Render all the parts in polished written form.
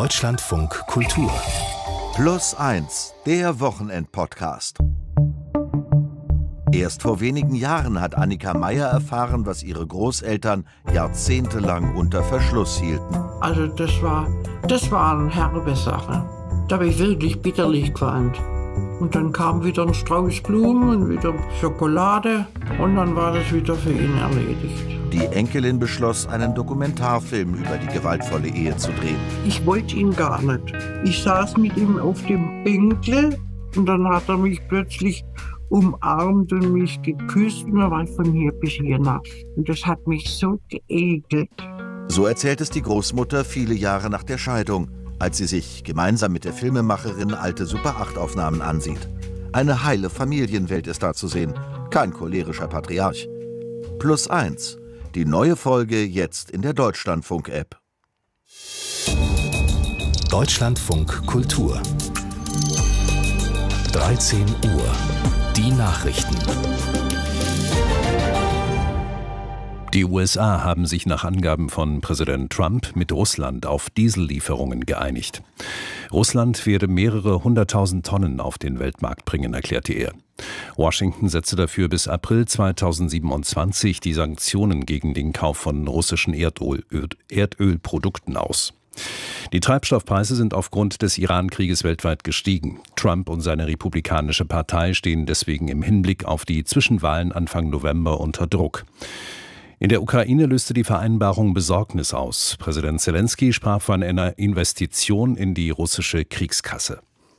Deutschlandfunk Kultur +1, der Wochenend-Podcast. Erst vor wenigen Jahren hat Annika Meier erfahren, was ihre Großeltern jahrzehntelang unter Verschluss hielten. Also das war eine herbe Sache. Da habe ich wirklich bitterlich geweint. Und dann kam wieder ein Strauß Blumen und wieder Schokolade und dann war das wieder für ihn erledigt. Die Enkelin beschloss, einen Dokumentarfilm über die gewaltvolle Ehe zu drehen. Ich wollte ihn gar nicht. Ich saß mit ihm auf dem Bänkle und dann hat er mich plötzlich umarmt und mich geküsst und dann war ich von hier bis hier nass. Und das hat mich so geekelt. So erzählt es die Großmutter viele Jahre nach der Scheidung, als sie sich gemeinsam mit der Filmemacherin alte Super-8-Aufnahmen ansieht. Eine heile Familienwelt ist da zu sehen, kein cholerischer Patriarch. +1, die neue Folge jetzt in der Deutschlandfunk-App. Deutschlandfunk Kultur 13 Uhr. Die Nachrichten. Die USA haben sich nach Angaben von Präsident Trump mit Russland auf Diesellieferungen geeinigt. Russland werde mehrere 100.000 Tonnen auf den Weltmarkt bringen, erklärte er. Washington setze dafür bis April 2027 die Sanktionen gegen den Kauf von russischen Erdölprodukten aus. Die Treibstoffpreise sind aufgrund des Iran-Krieges weltweit gestiegen. Trump und seine Republikanische Partei stehen deswegen im Hinblick auf die Zwischenwahlen Anfang November unter Druck. In der Ukraine löste die Vereinbarung Besorgnis aus. Präsident Zelensky sprach von einer Investition in die russische Kriegskasse.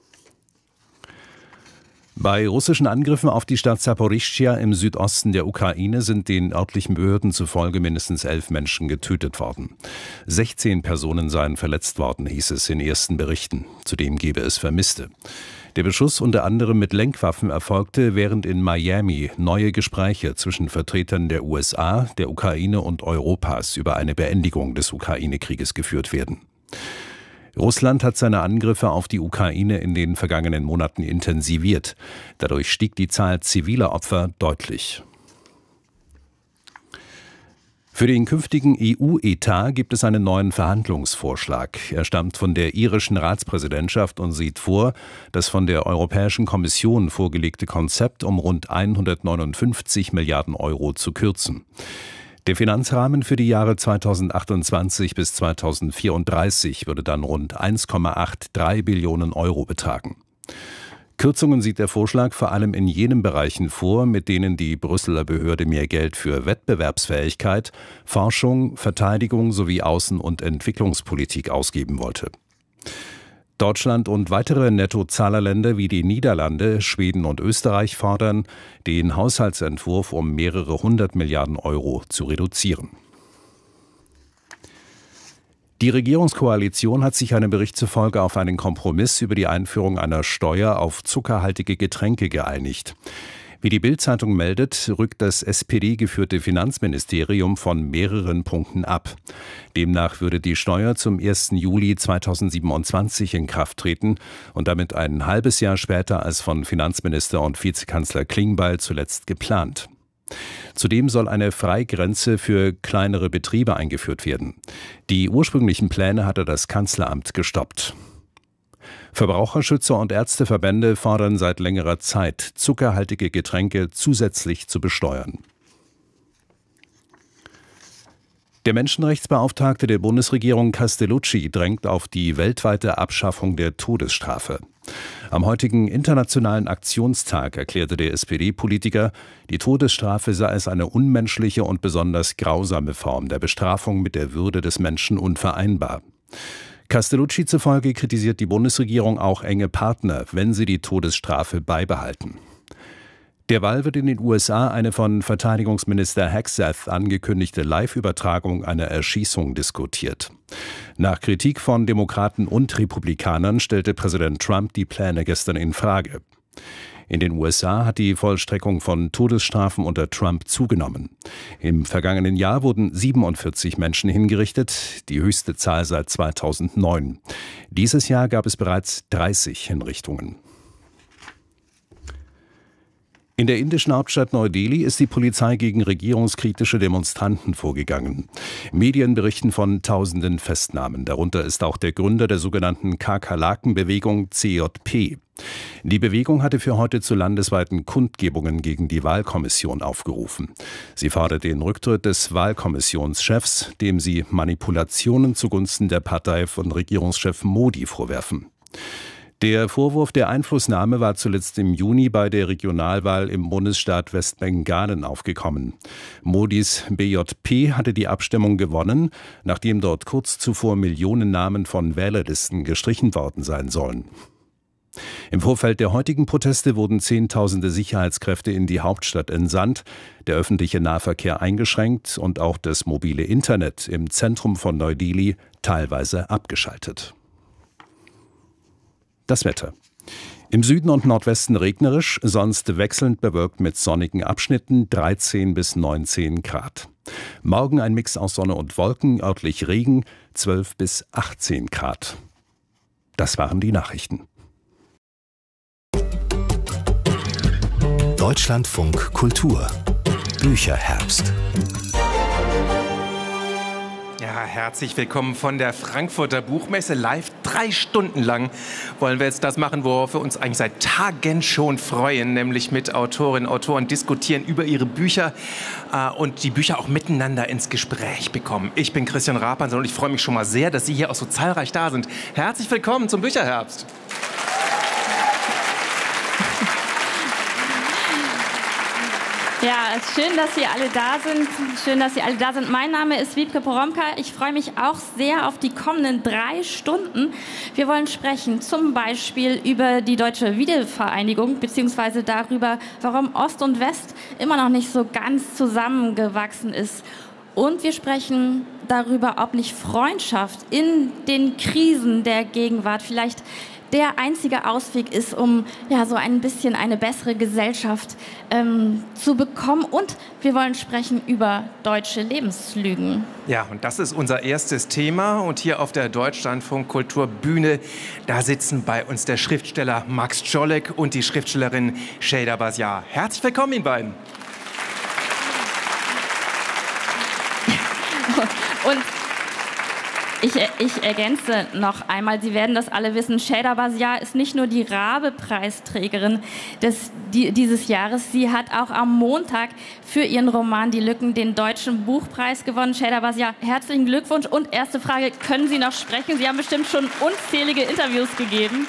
Bei russischen Angriffen auf die Stadt Saporischschja im Südosten der Ukraine sind den örtlichen Behörden zufolge mindestens 11 Menschen getötet worden. 16 Personen seien verletzt worden, hieß es in ersten Berichten. Zudem gebe es Vermisste. Der Beschuss unter anderem mit Lenkwaffen erfolgte, während in Miami neue Gespräche zwischen Vertretern der USA, der Ukraine und Europas über eine Beendigung des Ukraine-Krieges geführt werden. Russland hat seine Angriffe auf die Ukraine in den vergangenen Monaten intensiviert. Dadurch stieg die Zahl ziviler Opfer deutlich. Für den künftigen EU-Etat gibt es einen neuen Verhandlungsvorschlag. Er stammt von der irischen Ratspräsidentschaft und sieht vor, das von der Europäischen Kommission vorgelegte Konzept um rund 159 Milliarden Euro zu kürzen. Der Finanzrahmen für die Jahre 2028 bis 2034 würde dann rund 1,83 Billionen Euro betragen. Kürzungen sieht der Vorschlag vor allem in jenen Bereichen vor, mit denen die Brüsseler Behörde mehr Geld für Wettbewerbsfähigkeit, Forschung, Verteidigung sowie Außen- und Entwicklungspolitik ausgeben wollte. Deutschland und weitere Nettozahlerländer wie die Niederlande, Schweden und Österreich fordern, den Haushaltsentwurf um mehrere 100 Milliarden Euro zu reduzieren. Die Regierungskoalition hat sich einem Bericht zufolge auf einen Kompromiss über die Einführung einer Steuer auf zuckerhaltige Getränke geeinigt. Wie die Bild-Zeitung meldet, rückt das SPD-geführte Finanzministerium von mehreren Punkten ab. Demnach würde die Steuer zum 1. Juli 2027 in Kraft treten und damit ein halbes Jahr später als von Finanzminister und Vizekanzler Klingbeil zuletzt geplant. Zudem soll eine Freigrenze für kleinere Betriebe eingeführt werden. Die ursprünglichen Pläne hatte das Kanzleramt gestoppt. Verbraucherschützer und Ärzteverbände fordern seit längerer Zeit, zuckerhaltige Getränke zusätzlich zu besteuern. Der Menschenrechtsbeauftragte der Bundesregierung Castellucci drängt auf die weltweite Abschaffung der Todesstrafe. Am heutigen Internationalen Aktionstag erklärte der SPD-Politiker, die Todesstrafe sei als eine unmenschliche und besonders grausame Form der Bestrafung mit der Würde des Menschen unvereinbar. Castellucci zufolge kritisiert die Bundesregierung auch enge Partner, wenn sie die Todesstrafe beibehalten. Derweil wird in den USA eine von Verteidigungsminister Hegseth angekündigte Live-Übertragung einer Erschießung diskutiert. Nach Kritik von Demokraten und Republikanern stellte Präsident Trump die Pläne gestern in Frage. In den USA hat die Vollstreckung von Todesstrafen unter Trump zugenommen. Im vergangenen Jahr wurden 47 Menschen hingerichtet, die höchste Zahl seit 2009. Dieses Jahr gab es bereits 30 Hinrichtungen. In der indischen Hauptstadt Neu-Delhi ist die Polizei gegen regierungskritische Demonstranten vorgegangen. Medien berichten von tausenden Festnahmen. Darunter ist auch der Gründer der sogenannten Kakerlaken-Bewegung CJP. Die Bewegung hatte für heute zu landesweiten Kundgebungen gegen die Wahlkommission aufgerufen. Sie fordert den Rücktritt des Wahlkommissionschefs, dem sie Manipulationen zugunsten der Partei von Regierungschef Modi vorwerfen. Der Vorwurf der Einflussnahme war zuletzt im Juni bei der Regionalwahl im Bundesstaat Westbengalen aufgekommen. Modis BJP hatte die Abstimmung gewonnen, nachdem dort kurz zuvor Millionen Namen von Wählerlisten gestrichen worden sein sollen. Im Vorfeld der heutigen Proteste wurden Zehntausende Sicherheitskräfte in die Hauptstadt entsandt, der öffentliche Nahverkehr eingeschränkt und auch das mobile Internet im Zentrum von Neu-Delhi teilweise abgeschaltet. Das Wetter. Im Süden und Nordwesten regnerisch, sonst wechselnd bewölkt mit sonnigen Abschnitten 13 bis 19 Grad. Morgen ein Mix aus Sonne und Wolken, örtlich Regen 12 bis 18 Grad. Das waren die Nachrichten. Deutschlandfunk Kultur Bücherherbst. Ja, herzlich willkommen von der Frankfurter Buchmesse live. 3 Stunden lang wollen wir jetzt das machen, worauf wir uns eigentlich seit Tagen schon freuen, nämlich mit Autorinnen und Autoren diskutieren über ihre Bücher und die Bücher auch miteinander ins Gespräch bekommen. Ich bin Christian Rapanson und ich freue mich schon mal sehr, dass Sie hier auch so zahlreich da sind. Herzlich willkommen zum Bücherherbst. Ja, schön, dass Sie alle da sind. Schön, dass Sie alle da sind. Mein Name ist Wiebke Poromka. Ich freue mich auch sehr auf die kommenden 3 Stunden. Wir wollen sprechen zum Beispiel über die Deutsche Wiedervereinigung, beziehungsweise darüber, warum Ost und West immer noch nicht so ganz zusammengewachsen ist. Und wir sprechen darüber, ob nicht Freundschaft in den Krisen der Gegenwart vielleicht der einzige Ausweg ist, um ja so ein bisschen eine bessere Gesellschaft zu bekommen. Und wir wollen sprechen über deutsche Lebenslügen. Ja, und das ist unser erstes Thema. Und hier auf der Deutschlandfunk Kulturbühne, da sitzen bei uns der Schriftsteller Max Czolek und die Schriftstellerin Şeyda Bazia. Herzlich willkommen Ihnen beiden. Und ich ergänze noch einmal, Sie werden das alle wissen, Şeyda Bazia ist nicht nur die Rabe-Preisträgerin dieses Jahres, sie hat auch am Montag für ihren Roman Die Lücken den Deutschen Buchpreis gewonnen. Şeyda Bazia, herzlichen Glückwunsch. Und erste Frage, können Sie noch sprechen? Sie haben bestimmt schon unzählige Interviews gegeben.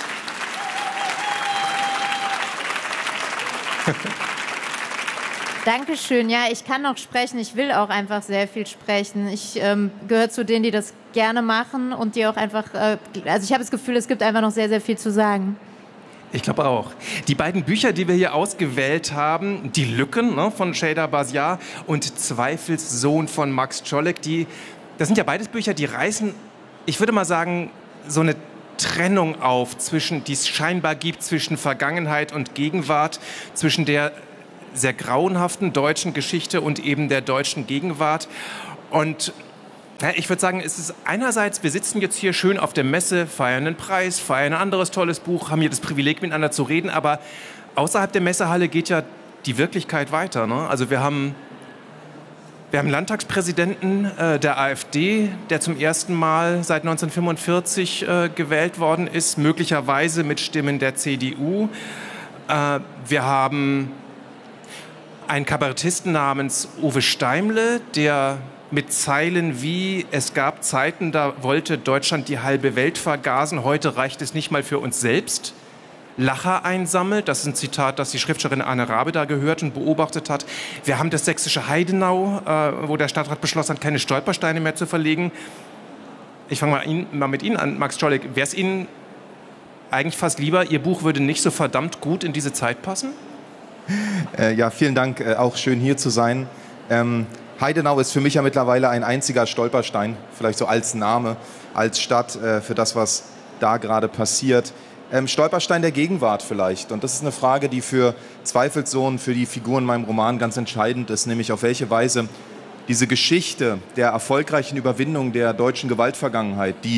Dankeschön. Ja, ich kann noch sprechen. Ich will auch einfach sehr viel sprechen. Ich gehöre zu denen, die das gerne machen und die auch einfach, also ich habe das Gefühl, es gibt einfach noch sehr, sehr viel zu sagen. Ich glaube auch. Die beiden Bücher, die wir hier ausgewählt haben, Die Lücken von Şeyda Bazia und Zweifelssohn von Max Czolek, das sind ja beides Bücher, die reißen, ich würde mal sagen, so eine Trennung auf, die es scheinbar gibt zwischen Vergangenheit und Gegenwart, zwischen der sehr grauenhaften deutschen Geschichte und eben der deutschen Gegenwart. Und ich würde sagen, es ist einerseits, wir sitzen jetzt hier schön auf der Messe, feiern einen Preis, feiern ein anderes tolles Buch, haben hier das Privileg, miteinander zu reden, aber außerhalb der Messehalle geht ja die Wirklichkeit weiter. Ne? Also wir haben Landtagspräsidenten der AfD, der zum ersten Mal seit 1945 gewählt worden ist, möglicherweise mit Stimmen der CDU. Wir haben einen Kabarettisten namens Uwe Steimle, der mit Zeilen wie "Es gab Zeiten, da wollte Deutschland die halbe Welt vergasen, heute reicht es nicht mal für uns selbst", Lacher einsammelt. Das ist ein Zitat, das die Schriftstellerin Anne Rabe da gehört und beobachtet hat. Wir haben das sächsische Heidenau, wo der Stadtrat beschlossen hat, keine Stolpersteine mehr zu verlegen. Ich fange mal mit Ihnen an, Max Czolek. Wäre es Ihnen eigentlich fast lieber, Ihr Buch würde nicht so verdammt gut in diese Zeit passen? Ja, vielen Dank, auch schön hier zu sein. Heidenau ist für mich ja mittlerweile ein einziger Stolperstein, vielleicht so als Name, als Stadt für das, was da gerade passiert. Stolperstein der Gegenwart vielleicht. Und das ist eine Frage, die für Zweifelssohn, für die Figuren in meinem Roman ganz entscheidend ist, nämlich auf welche Weise diese Geschichte der erfolgreichen Überwindung der deutschen Gewaltvergangenheit, die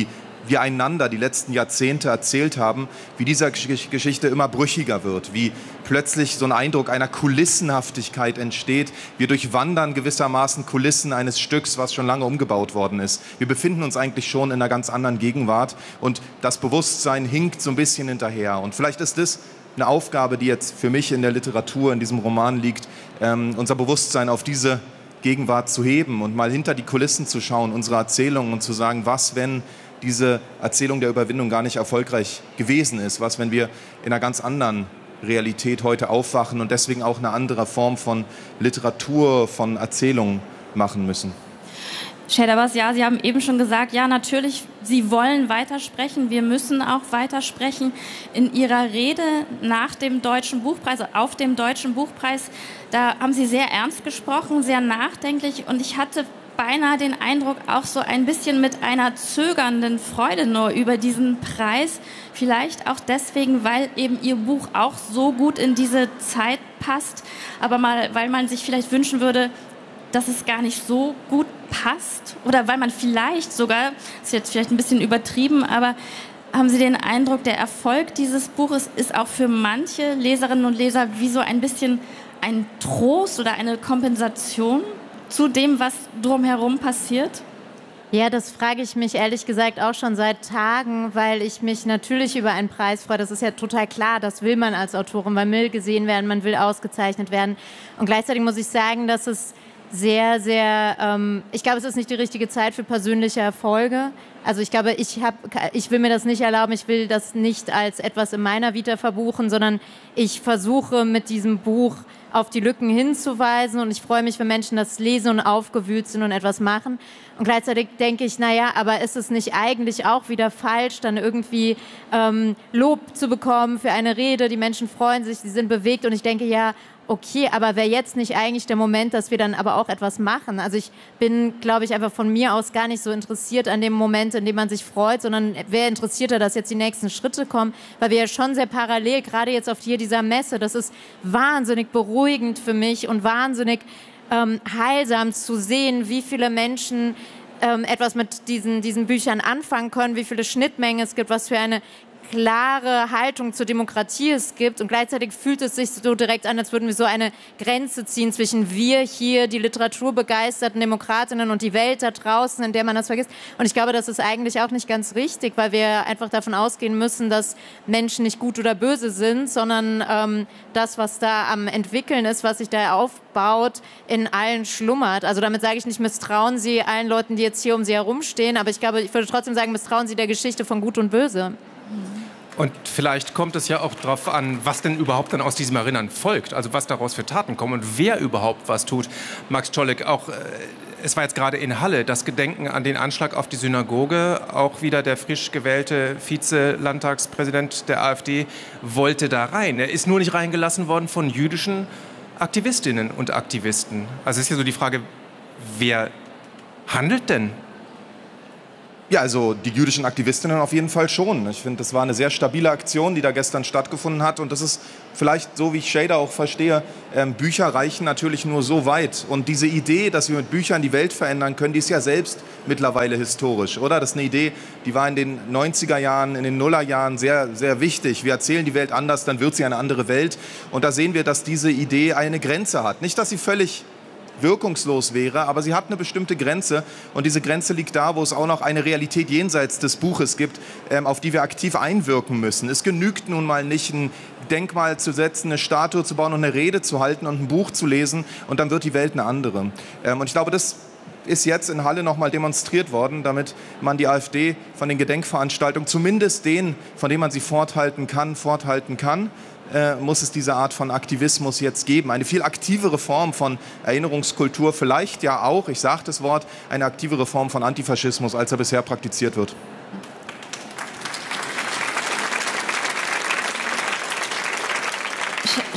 wir einander die letzten Jahrzehnte erzählt haben, wie diese Geschichte immer brüchiger wird, wie plötzlich so ein Eindruck einer Kulissenhaftigkeit entsteht. Wir durchwandern gewissermaßen Kulissen eines Stücks, was schon lange umgebaut worden ist. Wir befinden uns eigentlich schon in einer ganz anderen Gegenwart und das Bewusstsein hinkt so ein bisschen hinterher. Und vielleicht ist das eine Aufgabe, die jetzt für mich in der Literatur, in diesem Roman liegt, unser Bewusstsein auf diese Gegenwart zu heben und mal hinter die Kulissen zu schauen, unsere Erzählungen und zu sagen, was, wenn diese Erzählung der Überwindung gar nicht erfolgreich gewesen ist, was, wenn wir in einer ganz anderen Realität heute aufwachen und deswegen auch eine andere Form von Literatur, von Erzählung machen müssen. Shadabas, ja, Sie haben eben schon gesagt, ja, natürlich, Sie wollen weitersprechen, wir müssen auch weitersprechen. In Ihrer Rede nach dem Deutschen Buchpreis, auf dem Deutschen Buchpreis, da haben Sie sehr ernst gesprochen, sehr nachdenklich und ich hatte beinahe den Eindruck, auch so ein bisschen mit einer zögernden Freude nur über diesen Preis. Vielleicht auch deswegen, weil eben Ihr Buch auch so gut in diese Zeit passt, aber mal, weil man sich vielleicht wünschen würde, dass es gar nicht so gut passt oder weil man vielleicht sogar, das ist jetzt vielleicht ein bisschen übertrieben, aber haben Sie den Eindruck, der Erfolg dieses Buches ist auch für manche Leserinnen und Leser wie so ein bisschen ein Trost oder eine Kompensation zu dem, was drumherum passiert? Ja, das frage ich mich ehrlich gesagt auch schon seit Tagen, weil ich mich natürlich über einen Preis freue. Das ist ja total klar, das will man als Autorin. Man will gesehen werden, man will ausgezeichnet werden. Und gleichzeitig muss ich sagen, dass es sehr, sehr, ich glaube, es ist nicht die richtige Zeit für persönliche Erfolge. Also ich glaube, ich will mir das nicht erlauben, ich will das nicht als etwas in meiner Vita verbuchen, sondern ich versuche mit diesem Buch auf die Lücken hinzuweisen und ich freue mich, wenn Menschen das lesen und aufgewühlt sind und etwas machen. Und gleichzeitig denke ich, naja, aber ist es nicht eigentlich auch wieder falsch, dann irgendwie Lob zu bekommen für eine Rede, die Menschen freuen sich, sie sind bewegt und ich denke, ja, okay, aber wäre jetzt nicht eigentlich der Moment, dass wir dann aber auch etwas machen? Also ich bin, glaube ich, einfach von mir aus gar nicht so interessiert an dem Moment, in dem man sich freut, sondern wer interessierter, dass jetzt die nächsten Schritte kommen, weil wir ja schon sehr parallel, gerade jetzt auf hier dieser Messe, das ist wahnsinnig beruhigend für mich und wahnsinnig heilsam zu sehen, wie viele Menschen etwas mit diesen Büchern anfangen können, wie viele Schnittmengen es gibt, was für eine klare Haltung zur Demokratie es gibt und gleichzeitig fühlt es sich so direkt an, als würden wir so eine Grenze ziehen zwischen wir hier, die literaturbegeisterten Demokratinnen und die Welt da draußen, in der man das vergisst. Und ich glaube, das ist eigentlich auch nicht ganz richtig, weil wir einfach davon ausgehen müssen, dass Menschen nicht gut oder böse sind, sondern das, was da am Entwickeln ist, was sich da aufbaut, in allen schlummert. Also damit sage ich nicht, misstrauen Sie allen Leuten, die jetzt hier um Sie herumstehen, aber ich glaube, ich würde trotzdem sagen, misstrauen Sie der Geschichte von Gut und Böse. Und vielleicht kommt es ja auch darauf an, was denn überhaupt dann aus diesem Erinnern folgt, also was daraus für Taten kommen und wer überhaupt was tut. Max Czolek, auch es war jetzt gerade in Halle das Gedenken an den Anschlag auf die Synagoge. Auch wieder der frisch gewählte Vize-Landtagspräsident der AfD wollte da rein. Er ist nur nicht reingelassen worden von jüdischen Aktivistinnen und Aktivisten. Also ist ja so die Frage, wer handelt denn? Ja, also die jüdischen Aktivistinnen auf jeden Fall schon. Ich finde, das war eine sehr stabile Aktion, die da gestern stattgefunden hat. Und das ist vielleicht, so wie ich Shader auch verstehe, Bücher reichen natürlich nur so weit. Und diese Idee, dass wir mit Büchern die Welt verändern können, die ist ja selbst mittlerweile historisch, oder? Das ist eine Idee, die war in den 90er Jahren, in den Nullerjahren sehr, sehr wichtig. Wir erzählen die Welt anders, dann wird sie eine andere Welt. Und da sehen wir, dass diese Idee eine Grenze hat. Nicht, dass sie völlig wirkungslos wäre, aber sie hat eine bestimmte Grenze und diese Grenze liegt da, wo es auch noch eine Realität jenseits des Buches gibt, auf die wir aktiv einwirken müssen. Es genügt nun mal nicht, ein Denkmal zu setzen, eine Statue zu bauen und eine Rede zu halten und ein Buch zu lesen und dann wird die Welt eine andere. Und ich glaube, das ist jetzt in Halle noch mal demonstriert worden, damit man die AfD von den Gedenkveranstaltungen, zumindest denen, von denen man sie forthalten kann, muss es diese Art von Aktivismus jetzt geben. Eine viel aktivere Form von Erinnerungskultur, vielleicht ja auch, ich sage das Wort, eine aktivere Form von Antifaschismus, als er bisher praktiziert wird.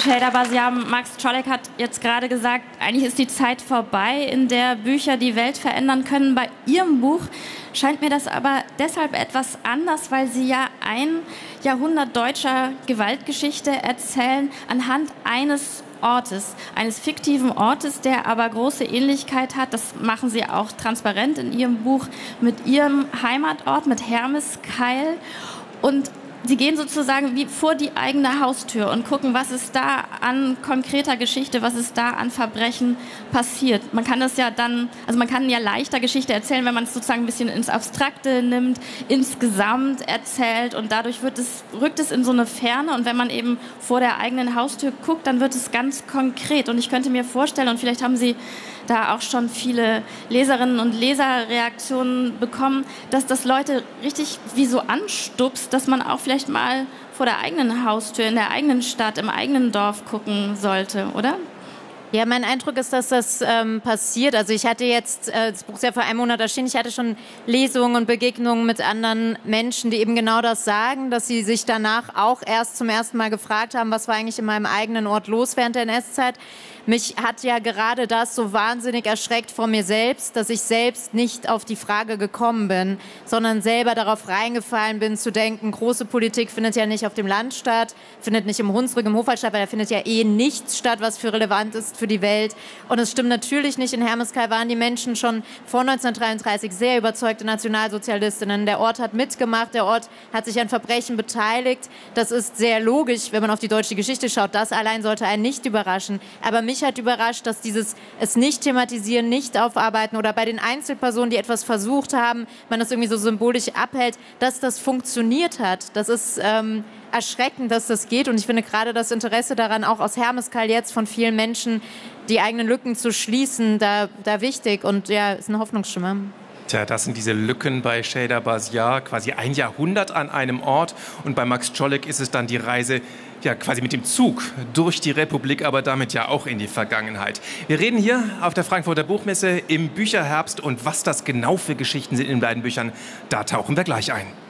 Şeyda Basiar, Max Czolek hat jetzt gerade gesagt, eigentlich ist die Zeit vorbei, in der Bücher die Welt verändern können. Bei Ihrem Buch scheint mir das aber deshalb etwas anders, weil Sie ja ein Jahrhundert deutscher Gewaltgeschichte erzählen anhand eines Ortes, eines fiktiven Ortes, der aber große Ähnlichkeit hat. Das machen Sie auch transparent in Ihrem Buch mit Ihrem Heimatort, mit Hermeskeil. Und Sie gehen sozusagen wie vor die eigene Haustür und gucken, was ist da an konkreter Geschichte, was ist da an Verbrechen passiert. Man kann das ja dann, also man kann ja leichter Geschichte erzählen, wenn man es sozusagen ein bisschen ins Abstrakte nimmt, insgesamt erzählt und dadurch rückt es in so eine Ferne und wenn man eben vor der eigenen Haustür guckt, dann wird es ganz konkret. Und ich könnte mir vorstellen, und vielleicht haben Sie da auch schon viele Leserinnen und Leserreaktionen bekommen, dass das Leute richtig wie so anstupst, dass man auch vielleicht mal vor der eigenen Haustür, in der eigenen Stadt, im eigenen Dorf gucken sollte, oder? Ja, mein Eindruck ist, dass das passiert. Also ich hatte jetzt, das Buch ist ja vor einem Monat erschienen, ich hatte schon Lesungen und Begegnungen mit anderen Menschen, die eben genau das sagen, dass sie sich danach auch erst zum ersten Mal gefragt haben, was war eigentlich in meinem eigenen Ort los während der NS-Zeit. Mich hat ja gerade das so wahnsinnig erschreckt vor mir selbst, dass ich selbst nicht auf die Frage gekommen bin, sondern selber darauf reingefallen bin, zu denken, große Politik findet ja nicht auf dem Land statt, findet nicht im Hunsrück, im Hofwald statt, weil da findet ja nichts statt, was für relevant ist für die Welt. Und es stimmt natürlich nicht, in Hermeskeil waren die Menschen schon vor 1933 sehr überzeugte Nationalsozialistinnen. Der Ort hat mitgemacht, der Ort hat sich an Verbrechen beteiligt. Das ist sehr logisch, wenn man auf die deutsche Geschichte schaut. Das allein sollte einen nicht überraschen. Aber mich hat überrascht, dass dieses es nicht thematisieren, nicht aufarbeiten oder bei den Einzelpersonen, die etwas versucht haben, man das irgendwie so symbolisch abhält, dass das funktioniert hat. Das ist erschreckend, dass das geht. Und ich finde gerade das Interesse daran, auch aus Hermeskeil jetzt von vielen Menschen, die eigenen Lücken zu schließen, da wichtig und ja, ist eine Hoffnungsschimmer. Tja, das sind diese Lücken bei Şeyda Basiar, quasi ein Jahrhundert an einem Ort. Und bei Max Czolek ist es dann die Reise ja quasi mit dem Zug durch die Republik, aber damit ja auch in die Vergangenheit. Wir reden hier auf der Frankfurter Buchmesse im Bücherherbst und was das genau für Geschichten sind in beiden Büchern, da tauchen wir gleich ein.